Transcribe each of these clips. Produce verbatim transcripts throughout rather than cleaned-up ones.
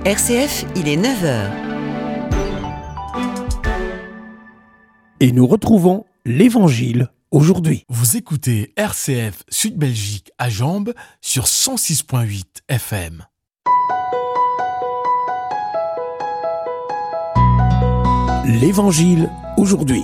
R C F, il est neuf heures. Et nous retrouvons l'Évangile aujourd'hui. Vous écoutez R C F Sud-Belgique à Jambes sur cent six virgule huit F M. L'Évangile aujourd'hui.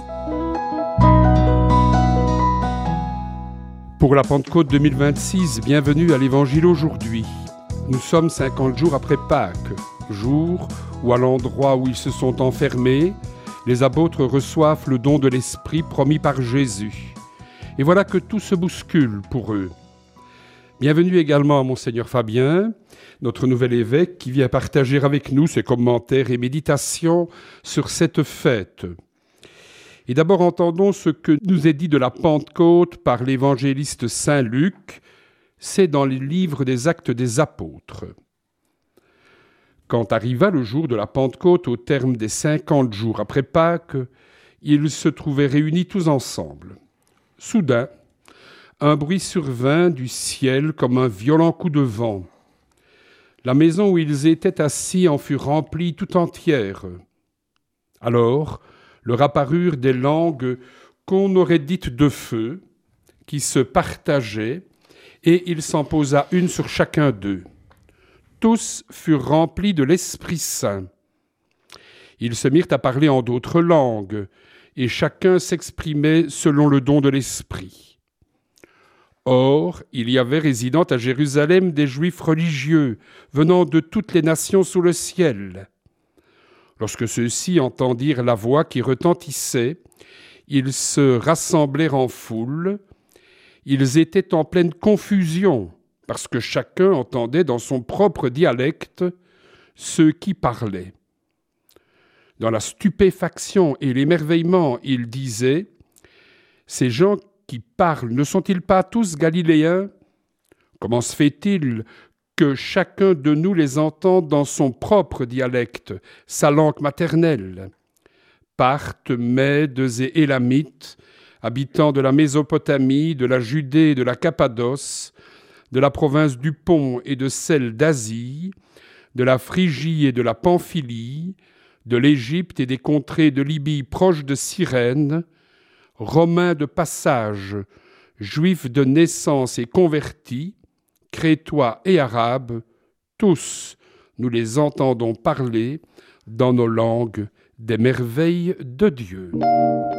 Pour la Pentecôte deux mille vingt-six, bienvenue à l'Évangile aujourd'hui. Nous sommes cinquante jours après Pâques, jour où à l'endroit où ils se sont enfermés, les apôtres reçoivent le don de l'Esprit promis par Jésus. Et voilà que tout se bouscule pour eux. Bienvenue également à Monseigneur Fabien, notre nouvel évêque qui vient partager avec nous ses commentaires et méditations sur cette fête. Et d'abord entendons ce que nous est dit de la Pentecôte par l'évangéliste Saint Luc, c'est dans le livre des Actes des Apôtres. Quand arriva le jour de la Pentecôte au terme des cinquante jours après Pâques, ils se trouvaient réunis tous ensemble. Soudain, un bruit survint du ciel comme un violent coup de vent. La maison où ils étaient assis en fut remplie tout entière. Alors leur apparurent des langues qu'on aurait dites de feu, qui se partageaient, et il s'en posa une sur chacun d'eux. Tous furent remplis de l'Esprit Saint. Ils se mirent à parler en d'autres langues, et chacun s'exprimait selon le don de l'Esprit. Or, il y avait résidant à Jérusalem des Juifs religieux, venant de toutes les nations sous le ciel. Lorsque ceux-ci entendirent la voix qui retentissait, ils se rassemblèrent en foule. Ils étaient en pleine confusion, parce que chacun entendait dans son propre dialecte ceux qui parlaient. Dans la stupéfaction et l'émerveillement, ils disaient « Ces gens qui parlent, ne sont-ils pas tous galiléens ? Comment se fait-il que chacun de nous les entende dans son propre dialecte, sa langue maternelle ? Parthes, Mèdes et Élamites, habitants de la Mésopotamie, de la Judée et de la Cappadoce, de la province du Pont et de celle d'Asie, de la Phrygie et de la Pamphylie, de l'Égypte et des contrées de Libye proches de Cyrène, Romains de passage, Juifs de naissance et convertis, Crétois et Arabes, tous nous les entendons parler dans nos langues des merveilles de Dieu.